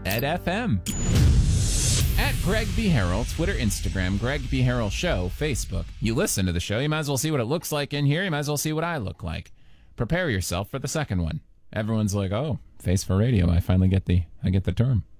FM. At Greg B. Harrell, Twitter, Instagram, Greg B. Harrell Show, Facebook. You listen to the show, you might as well see what it looks like in here. You might as well see what I look like. Prepare yourself for the second one. Everyone's like, oh, face for radio. I finally get the term.